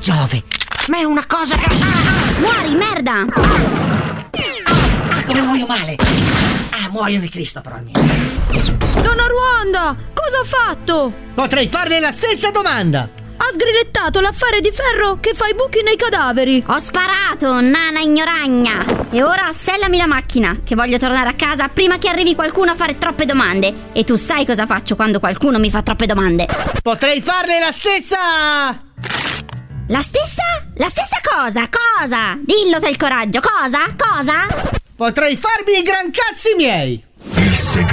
Giove, ma è una cosa che... Muori, merda! Come muoio male! Muoio di Cristo, però almeno. Donna Ruanda, cosa ha fatto? Potrei farle la stessa domanda. Ha sgrillettato l'affare di ferro che fa i buchi nei cadaveri. Ho sparato, nana ignoragna! E ora sellami la macchina, che voglio tornare a casa prima che arrivi qualcuno a fare troppe domande. E tu sai cosa faccio quando qualcuno mi fa troppe domande. Potrei farle la stessa... La stessa? La stessa cosa? Cosa? Dillo se hai il coraggio. Cosa? Cosa? Potrei farmi i gran cazzi miei.